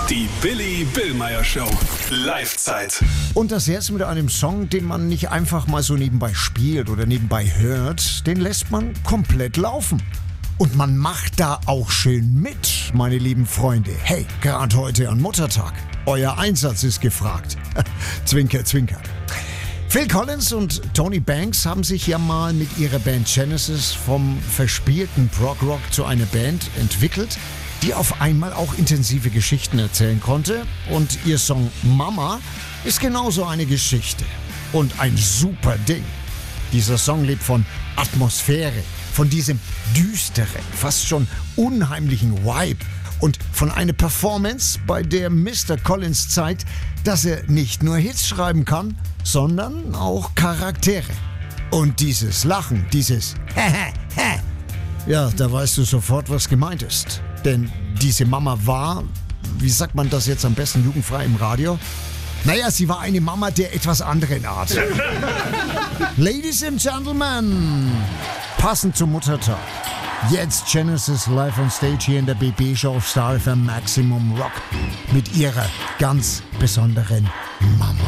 Die Billy Billmeyer Show. Live-Zeit. Und das jetzt mit einem Song, den man nicht einfach mal so nebenbei spielt oder nebenbei hört. Den lässt man komplett laufen. Und man macht da auch schön mit, meine lieben Freunde. Hey, gerade heute an Muttertag. Euer Einsatz ist gefragt. Zwinker, zwinker. Phil Collins und Tony Banks haben sich ja mal mit ihrer Band Genesis vom verspielten Prog-Rock zu einer Band entwickelt, die auf einmal auch intensive Geschichten erzählen konnte. Und ihr Song Mama ist genauso eine Geschichte. Und ein super Ding. Dieser Song lebt von Atmosphäre, von diesem düsteren, fast schon unheimlichen Vibe und von einer Performance, bei der Mr. Collins zeigt, dass er nicht nur Hits schreiben kann, sondern auch Charaktere. Und dieses Lachen, dieses ja, da weißt du sofort, was gemeint ist. Denn diese Mama war, wie sagt man das jetzt am besten jugendfrei im Radio? Naja, sie war eine Mama der etwas anderen Art. Ladies and Gentlemen, passend zum Muttertag. Jetzt Genesis live on stage hier in der BB-Show Star FM Maximum Rock mit ihrer ganz besonderen Mama.